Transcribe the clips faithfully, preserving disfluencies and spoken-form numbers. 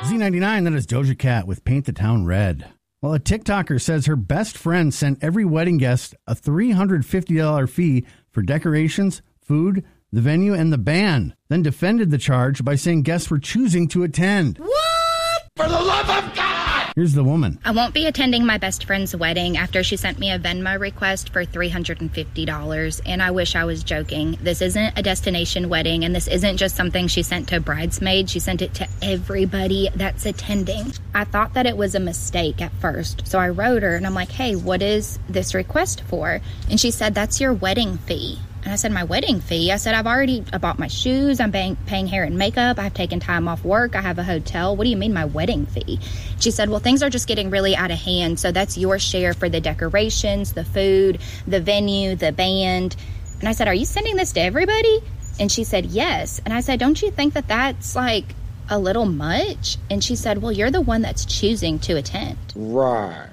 Z ninety-nine, that is Doja Cat with Paint the Town Red. Well, a TikToker says her best friend sent every wedding guest a three hundred fifty dollars fee for decorations, food, the venue, and the band, then defended the charge by saying guests were choosing to attend. What? For the love of God! Here's the woman. I won't be attending my best friend's wedding after she sent me a Venmo request for three hundred fifty dollars, and I wish I was joking. This isn't a destination wedding, and this isn't just something she sent to bridesmaids. She sent it to everybody that's attending. I thought that it was a mistake at first, so I wrote her, and I'm like, hey, what is this request for? And she said, that's your wedding fee. And I said, my wedding fee? I said, I've already I bought my shoes. I'm paying, paying hair and makeup. I've taken time off work. I have a hotel. What do you mean my wedding fee? She said, well, things are just getting really out of hand. So that's your share for the decorations, the food, the venue, the band. And I said, are you sending this to everybody? And she said, yes. And I said, don't you think that that's like a little much? And she said, well, you're the one that's choosing to attend. Right.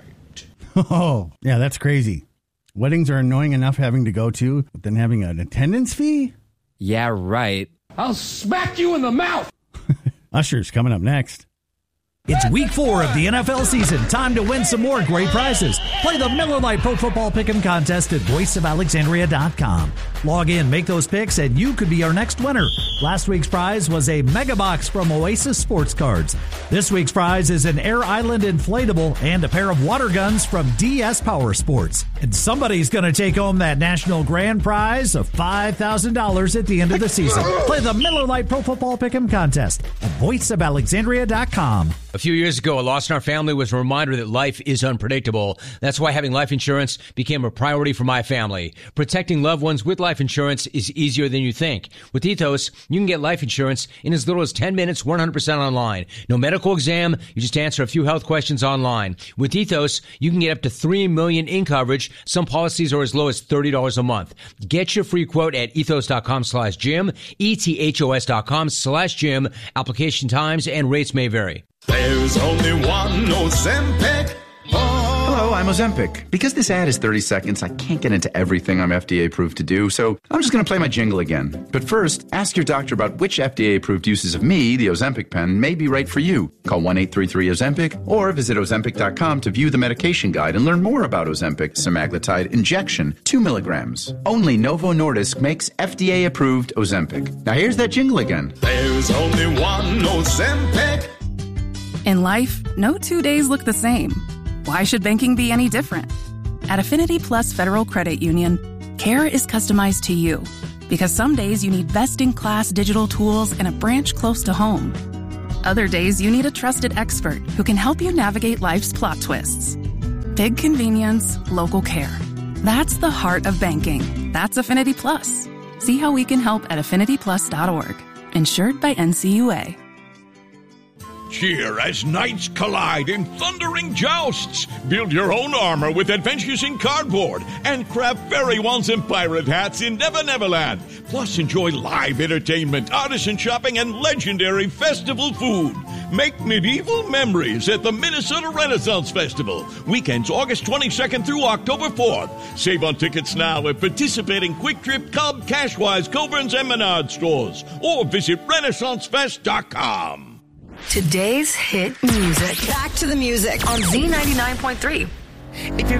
Oh, yeah, that's crazy. Weddings are annoying enough having to go to, but then having an attendance fee? Yeah, right. I'll smack you in the mouth. Usher's coming up next. It's week four of the N F L season. Time to win some more great prizes. Play the Miller Lite Pro Football Pick'em contest at voice of alexandria dot com. Log in, make those picks, and you could be our next winner. Last week's prize was a mega box from Oasis Sports Cards. This week's prize is an Air Island inflatable and a pair of water guns from D S Power Sports. And somebody's going to take home that national grand prize of five thousand dollars at the end of the season. Play the Miller Lite Pro Football Pick'em contest at voice of alexandria dot com. A few years ago, a loss in our family was a reminder that life is unpredictable. That's why having life insurance became a priority for my family. Protecting loved ones with life insurance is easier than you think. With Ethos, you can get life insurance in as little as ten minutes, one hundred percent online. No medical exam, you just answer a few health questions online. With Ethos, you can get up to three million dollars in coverage. Some policies are as low as thirty dollars a month. Get your free quote at ethos.com slash Jim, E-T-H-O-S dot com slash Jim. Application times and rates may vary. There's only one Ozempic. Oh. Hello, I'm Ozempic. Because this ad is thirty seconds, I can't get into everything I'm F D A approved to do, so I'm just going to play my jingle again. But first, ask your doctor about which F D A approved uses of me, the Ozempic pen, may be right for you. Call one eight three three Ozempic or visit ozempic dot com to view the medication guide and learn more about Ozempic semaglutide injection, two milligrams. Only Novo Nordisk makes F D A approved Ozempic. Now here's that jingle again. There's only one Ozempic. In life, no two days look the same. Why should banking be any different? At Affinity Plus Federal Credit Union, care is customized to you because some days you need best-in-class digital tools and a branch close to home. Other days you need a trusted expert who can help you navigate life's plot twists. Big convenience, local care. That's the heart of banking. That's Affinity Plus. See how we can help at affinity plus dot org. Insured by N C U A. Cheer as knights collide in thundering jousts. Build your own armor with Adventures in Cardboard and craft fairy wands and pirate hats in Never Neverland. Plus, enjoy live entertainment, artisan shopping, and legendary festival food. Make medieval memories at the Minnesota Renaissance Festival. Weekends August twenty-second through October fourth. Save on tickets now at participating Quick Trip, Cub, Cashwise, Coburn's, and Menard stores. Or visit renaissance fest dot com. Today's hit music. Back to the music on Z ninety-nine point three. If you're